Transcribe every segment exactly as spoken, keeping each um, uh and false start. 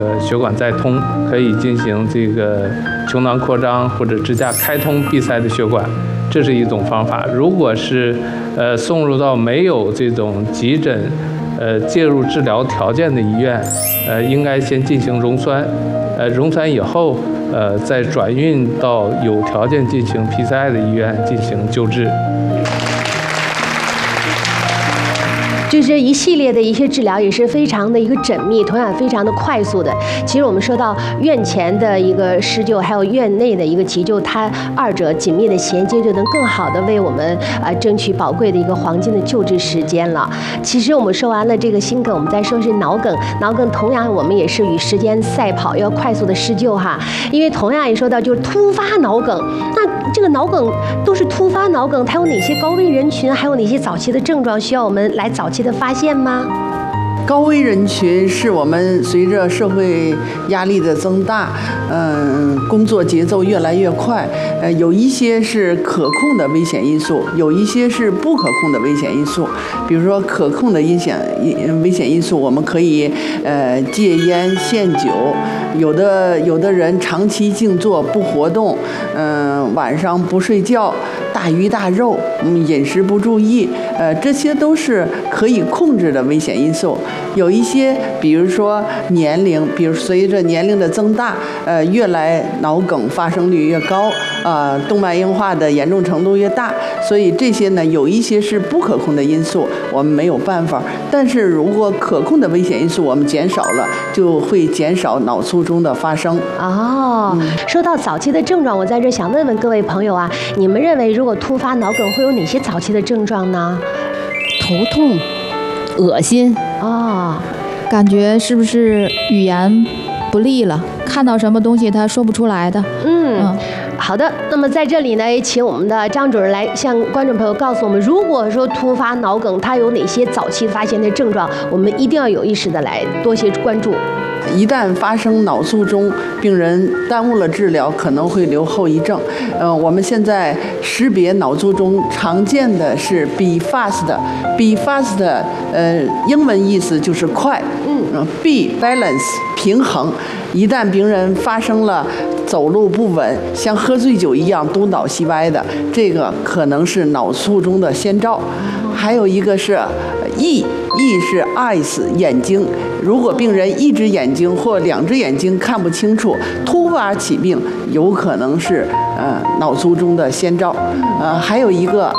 呃，血管再通，可以进行这个球囊扩张或者支架开通闭塞的血管，这是一种方法。如果是呃送入到没有这种急诊呃介入治疗条件的医院，呃，应该先进行溶栓，呃，溶栓以后，呃，再转运到有条件进行 P C I 的医院进行救治。 就是一系列的一些治疗也是非常的一个缜密，同样非常的快速的。其实我们说到院前的一个施救，还有院内的一个急救，它二者紧密的衔接，就能更好的为我们呃争取宝贵的一个黄金的救治时间了。其实我们说完了这个心梗，我们再说是脑梗。脑梗同样我们也是与时间赛跑，要快速的施救哈。因为同样也说到就是突发脑梗，那这个脑梗都是突发脑梗，它有哪些高危人群，还有哪些早期的症状需要我们来早期的发现吗？ 高危人群是我们随着社会压力的增大，嗯，工作节奏越来越快，呃，有一些是可控的危险因素，有一些是不可控的危险因素。比如说可控的危险危险因素，我们可以呃戒烟限酒，有的有的人长期静坐不活动，嗯、呃，晚上不睡觉，大鱼大肉，嗯，饮食不注意，呃，这些都是可以控制的危险因素。有一些，比如说年龄，比如随着年龄的增大，呃，越来脑梗发生率越高，呃，动脉硬化的严重程度越大，所以这些呢，有一些是不可控的因素，我们没有办法。但是如果可控的危险因素我们减少了，就会减少脑卒中的发生。 哦，嗯、说到早期的症状，我在这想问问各位朋友啊，你们认为如果突发脑梗会有哪些早期的症状呢？ 头痛、恶心。 哦， 感觉是不是语言不利了？看到什么东西他说不出来的。 嗯，嗯好的。那么在这里呢，也请我们的张主任来向观众朋友告诉我们，如果说突发脑梗，它有哪些早期发现的症状，我们一定要有意识的来多些关注。 一旦发生脑卒中，病人耽误了治疗，可能会留后遗症。呃，我们现在识别脑卒中常见的是 be fast，be fast， 呃，英文意思就是快。嗯 ，be balance 平衡。一旦病人发生了走路不稳，像喝醉酒一样东倒西歪的，这个可能是脑卒中的先兆。还有一个是 E。E 是 eyes 眼睛，如果病人一只眼睛或两只眼睛看不清楚，突发起病，有可能是呃脑卒中的先兆。呃，还有一个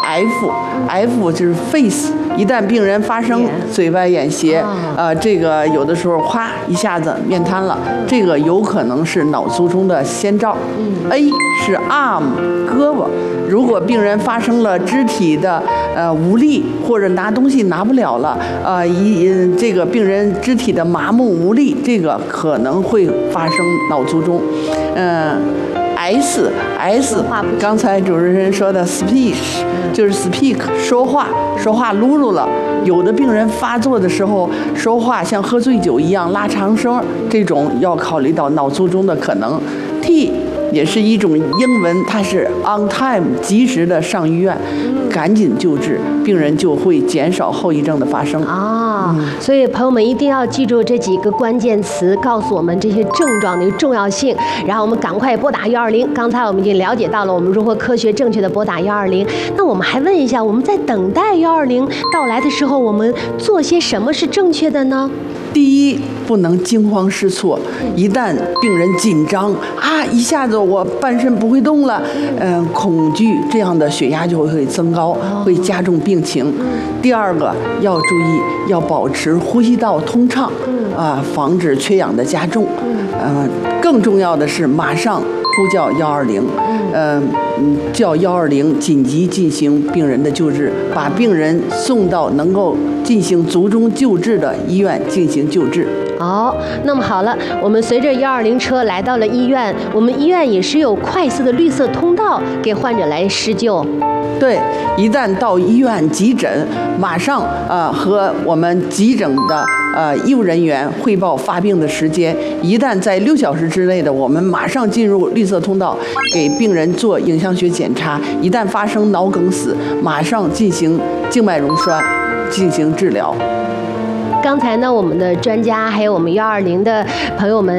F，F 就是 face， 一旦病人发生嘴歪眼斜，呃，这个有的时候哗一下子面瘫了，这个有可能是脑卒中的先兆。A 是 arm 胳膊，如果病人发生了肢体的呃无力或者拿东西拿不了了。呃，一这个病人肢体的麻木无力，这个可能会发生脑卒中。嗯、呃、，S S， 刚才主持人说的 speech 就是 speak 说话，说话噜噜了。有的病人发作的时候说话像喝醉酒一样拉长声，这种要考虑到脑卒中的可能。T也是一种英文，它是 on time 及时的上医院，赶紧救治，病人就会减少后遗症的发生。 啊、哦，所以朋友们一定要记住这几个关键词，告诉我们这些症状的重要性，然后我们赶快拨打幺二零。刚才我们已经了解到了我们如何科学正确的拨打幺二零。那我们还问一下，我们在等待幺二零到来的时候，我们做些什么是正确的呢？ 第一，不能惊慌失措。一旦病人紧张啊，一下子我半身不会动了，嗯、呃，恐惧，这样的血压就会增高，会加重病情。第二个要注意，要保持呼吸道通畅，啊，防止缺氧的加重。呃，更重要的是马上呼叫幺二零，呃，叫幺二零紧急进行病人的救治，把病人送到能够进行卒中救治的医院进行救治。 好，那么好了，我们随着幺二零车来到了医院，我们医院也是有快速的绿色通道给患者来施救。 对，一旦到医院急诊，马上呃和我们急诊的呃医务人员汇报发病的时间。一旦在六小时之内的，我们马上进入绿色通道，给病人做影像学检查。一旦发生脑梗死，马上进行静脉溶栓，进行治疗。 刚才呢，我们的专家还有我们幺二零的朋友们